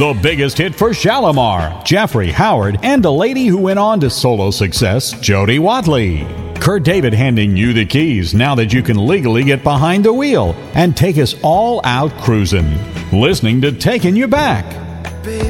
The biggest hit for Shalimar, Jeffrey Howard, and the lady who went on to solo success, Jody Watley. Kurt David handing you the keys now that you can legally get behind the wheel and take us all out cruising. Listening to Taking You Back. Baby,